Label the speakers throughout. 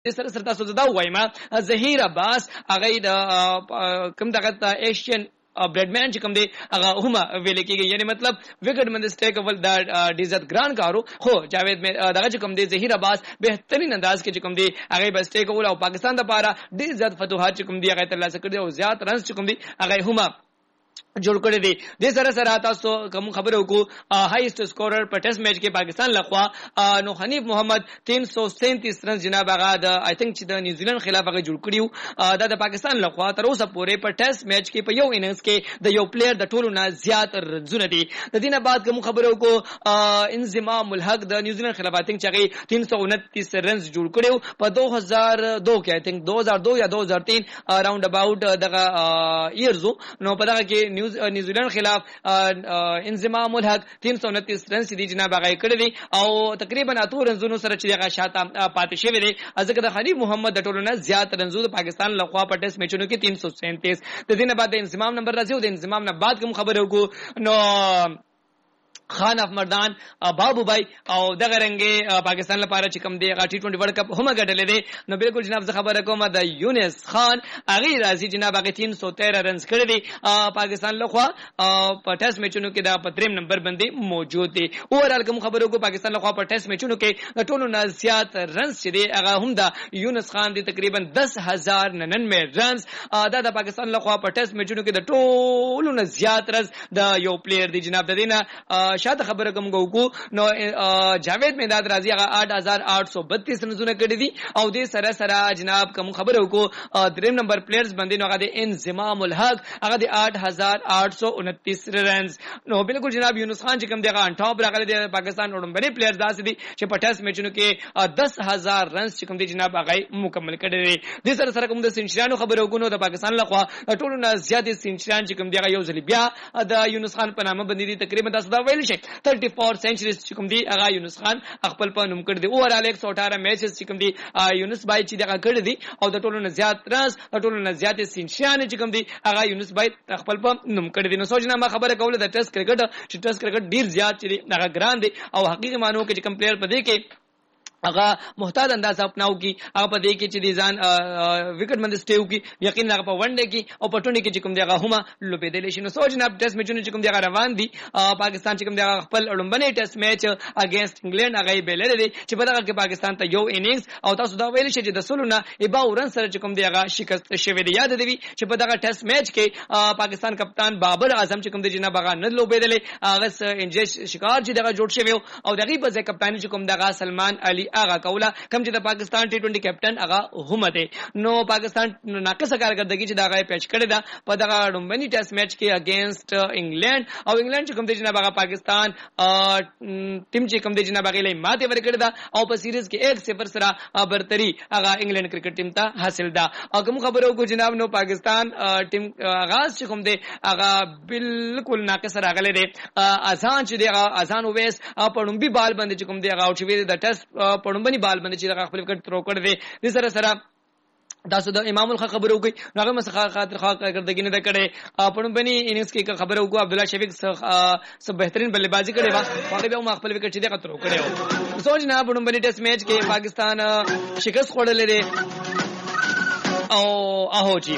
Speaker 1: سره سره تاسو دا وایم ظهیر عباس هغه د کوم دغه ایشین بریډمن چې کوم دی هغه هم ویل کېږي یعنی مطلب وکټ من سټیک اول دا ډیزت ګران کارو خو جاوید مې دغه چې کوم دی ظهیر عباس بهترین انداز کې چې کوم دی هغه بس ټیک اول او پاکستان د پاره ډیر زیات فتوحات چې کوم دی هغه ترلاسه کړی او زیات رنز چې کوم دی هغه هم جوړ کړی دی د سره سره تاسو کوم خبرو کو هایست سکورر په ټیسټ میچ کې پاکستان لخوا نو حنیف محمد 337 رن جناب هغه د آی تھنک چې د نیوزیلند خلاف هغه جوړ کړیو د پاکستان لخوا تر اوسه پورې په ټیسټ میچ کې په یو اننګز کې د یو پلیئر د ټولو نه زیات رنونه دي د دینه بعد کوم خبرو کو انضمام الحق د نیوزیلند خلاف آی تھنک چې 329 رنز جوړ کړیو په 2002 کې آی تھنک 2002 یا 2003 اراوند اباوت دغه ایرزو نو په دغه کې نیوزیلند خلاف انضمام الحق 329 رن سي جناب هغه کړی دي او تقریبا 8 رنزونو سره چې هغه شاته پاتې شوی دی ځکه د حنیف محمد د ټولو نه زیات رنزو د پاکستان لخوا په ټیسټ میچونو کې 337 د دینه بعد د انضمام نمبر راځي او د انضمام نه بعد کوم خبره وکړو نو خان اف مردان بابو بھائی او دغه رنګه پاکستان لپاره چې کوم دی ټي 20 ورلد کپ هم غټلې دي نو بالکل جناب زه خبره کوم د یونس خان اغه راځي جناب هغه 313 رنز کړی دي پاکستان لخوا په ټیسټ میچونو کې د پدریم نمبر باندې موجود دي اورال کوم خبرو کو پاکستان لخوا په ټیسټ میچونو کې د ټولو نه زیات رنز چې دي هغه هم د یونس خان دي تقریبا 10099 رنز دا د پاکستان لخوا په ټیسټ میچونو کې د ټولو نه زیات رنز د یو پلیئر دی جناب د دینه شاته خبره کوم کو نو جاوید میداد راضی هغه 8832 رنونه کړی دي او د سره سره جناب کوم خبره کو دریم نمبر پلیئرز باندې نو هغه د انضمام الحق هغه د 8829 رنز نو بالکل جناب یونس خان چې کوم دغه انټاپ راغلی د پاکستان وړاندې پلیئرز داسې دي چې په ټیسټ میچونو کې 10000 رنز چې کوم دي جناب هغه مکمل کړی دي د سره سره کوم د سنچریانو خبره کو نو د پاکستان لخوا ټولو نه زیات سنچریان چې کوم دغه یو ځل بیا د یونس خان په نامه باندې تقریبا 10 ویل شي 34 سنچریز چې کوم دی هغه یونس خان خپل په نوم کړ دی اوورال 118 میچز چې کوم دی یونس بای چې دغه کړ دی او د ټولو نه زیات رنز د ټولو نه زیات سنچریان چې کوم دی هغه یونس بای خپل په نوم کړ دی نو سوچنه ما خبره کوله د ټیسټ کرکټ چې ټیسټ کرکټ ډیر زیات چې هغه ګران دی او حقیقي مانو کې چې کوم پلیئر په دې کې هغه محتاط انداز اپناو کی هغه په دې کې چې دي ځان وکټ مند سټیو کی یقینا هغه په ونډه کې او په ټونی کې چې کوم دی هغه هم لوبېدل شي نو سوچنه ټیسټ میچونه چې کوم دی هغه روان دي پاکستان چې کوم دی هغه خپل لومبني ټیسټ میچ اگینست انګلند هغه بیلل دي چې په دغه کې پاکستان ته یو اننګز او تاسو دا ویل شي چې د سلونه ایبا ورن سره چې کوم دی هغه شکست شوی دی یاد دی چې په دغه ټیسټ میچ کې پاکستان کپتان بابر اعظم چې کوم دی جناب هغه نه لوبېدل هغه انجش شکار چې دغه جوړ شوی او دغه په ځای کپتان چې کوم دغه سلمان علي هغه کوله کم چې د پاکستان ټي 20 کیپټن هغه هم دی نو پاکستان ناقصه کارکردګي چې دغه پیچ کړی دا په دغه لومبني ټیسټ میچ کې اگینست انګلند او انګلند چې کوم دی جناب هغه پاکستان ټیم چې کوم دی جناب هغه لې ماته ورکړی دا او په سیریز کې 1-0 سره برتری هغه انګلند کرکټ ټیم ته حاصل ده او کوم خبرو کو جناب نو پاکستان ټیم آغاز چې کوم دی هغه بالکل ناقصه راغلی دی اذان چې دی اذان وېس په لومبي بال باندې چې کوم دی هغه او چې د ټیسټ په لومبني بال باندې چې هغه خپل وکټ ترو کړ دی د سره سره تاسو د امام الخ خبرو کوي هغه مسخه خاطر کارکردګي نه کړي پړم بني اننګز کې خبرو کو عبد الله شفیق سب بهترین بلبازي کړي وا هغه به خپل وکټ چې دغه ترو کړي سوچ نه پړم بني ټیسټ میچ کې پاکستان شکست خوړلې ده او اهو جی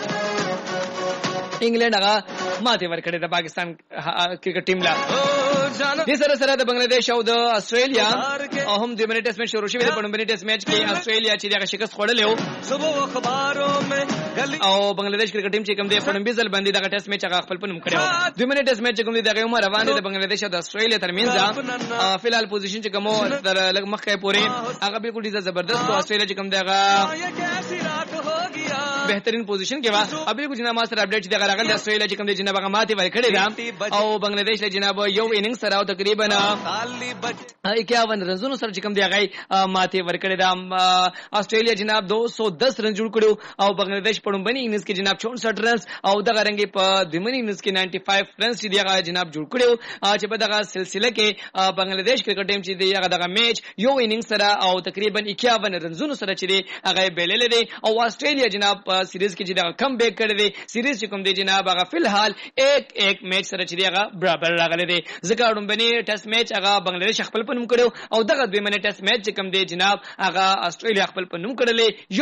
Speaker 1: انګلند هغه ماته ورکړي د پاکستان کرکټ ټیم لا د سره سره د بنگلاديش او د استرالیا او هم د منټ ټیسټ میچ شروع شوی د پړمبني ټیسټ میچ کې استرالیا چې دغه شکست خوړلې او بنگلاديش کرکټ ټیم چې کوم دی پړمبي ځل باندې دغه ټیسټ میچ هغه خپل په نوم کړو د منټ ټیسټ میچ کوم دی دغه عمر روان دي د بنگلاديش او د استرالیا ترمنځ فلحال پوزیشن چې کوم لګ مخه پورې هغه بالکل ډیزه زبردست او استرالیا چې کوم دی هغه بهترین پوزیشن کې وا ابي کو جناب ماستر اپډیټ دغه راغلی استرالیا چې کوم دی جناب هغه ماته ورکړي دا او بنگلاديش له جناب یو اننګ سره او تقریبا 51 رنونو سره چې کوم دی هغه ماته ورکړي دا استرالیا جناب 210 رن جوړ کړو او بنگلاديش پړمبني اننګز کې جناب 64 رنز او دغه رنګي په دمني اننګز کې 95 رنز چې دی هغه جناب جوړ کړو چې په دغه سلسله کې بنگلاديش کرکټ ټیم چې دی هغه دغه میچ یو اننګ سره او تقریبا 51 رنونو سره چې دی هغه بیلل دي او استرالیا جناب سیریز کې چې دا کم بیک کړی دی سیریز چې کوم دی جناب هغه فلحال 1-1 میچ سره چې هغه برابر راغلی دی ځکه ډومبني ټیسټ میچ هغه بنگلاديش خپل په نوم کړو او دغه دویمنه ټیسټ میچ چې کوم دی جناب هغه استرالیا خپل په نوم کړلې.